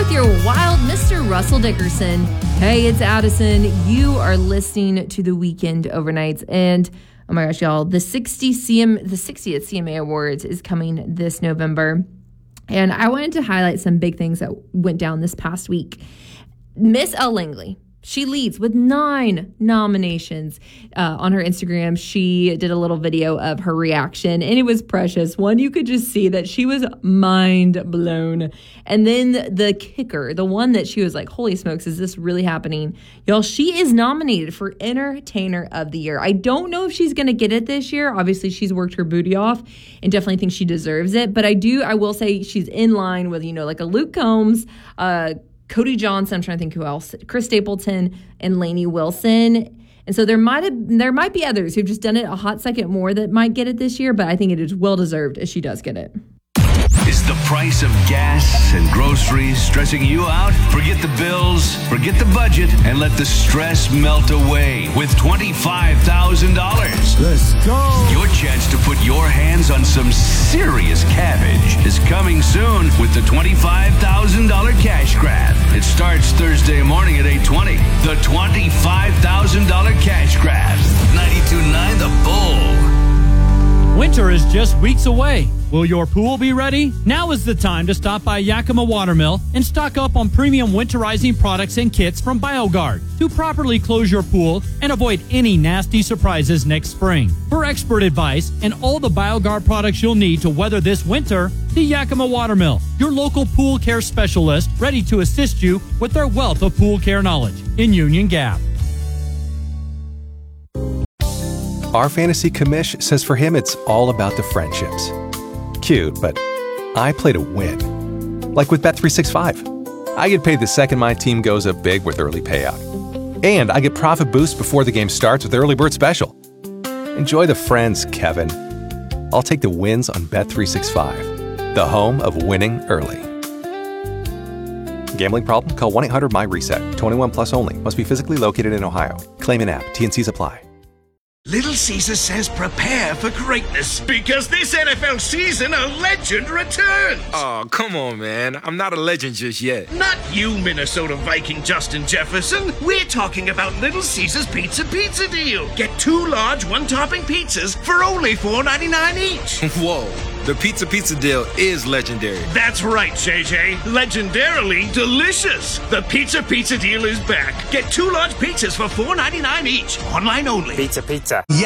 forth your wild Mr. Russell Dickerson. Hey, it's Addison. You are listening to The Weekend Overnights. And oh my gosh, y'all, the 60th CMA Awards is coming this November. And I wanted to highlight some big things that went down this past week. Miss Elle Langley. She leads with 9 nominations. On her Instagram, she did a little video of her reaction, and it was precious. One, you could just see that she was mind blown. And then the kicker, the one that she was like, holy smokes, is this really happening? Y'all, she is nominated for Entertainer of the Year. I don't know if she's going to get it this year. Obviously, she's worked her booty off and definitely think she deserves it. But I will say she's in line with, like a Luke Combs, Cody Johnson, I'm trying to think who else, Chris Stapleton, and Lainey Wilson. And so there might be others who've just done it a hot second more that might get it this year, but I think it is well deserved if she does get it. Is the price of gas and groceries stressing you out? Forget the bills, forget the budget, and let the stress melt away with $25,000. Let's go! Your chance to put your hands on some serious cabbage is coming soon with the $25,000 cash grab. It starts Thursday morning at 8:20. The $25,000 cash grab. 92.9 The Bull. Winter is just weeks away. Will your pool be ready? Now is the time to stop by Yakima Watermill and stock up on premium winterizing products and kits from BioGuard to properly close your pool and avoid any nasty surprises next spring. For expert advice and all the BioGuard products you'll need to weather this winter, the Yakima Watermill, your local pool care specialist, ready to assist you with their wealth of pool care knowledge in Union Gap. Our fantasy commish says for him it's all about the friendships. Cute, but I play to win. Like with Bet365. I get paid the second my team goes up big with early payout. And I get profit boost before the game starts with Early Bird Special. Enjoy the friends, Kevin. I'll take the wins on Bet365, the home of winning early. Gambling problem? Call 1-800-MY-RESET. 21 plus only. Must be physically located in Ohio. Claim an app. T&Cs apply. Little Caesar says prepare for greatness because this NFL season a legend returns. Oh, come on, man. I'm not a legend just yet. Not you, Minnesota Viking Justin Jefferson. We're talking about Little Caesar's pizza deal. Get 2 large one-topping pizzas for only $4.99 each. Whoa. The pizza deal is legendary. That's right, JJ. Legendarily delicious. The pizza deal is back. Get 2 large pizzas for $4.99 each. Online only. Pizza.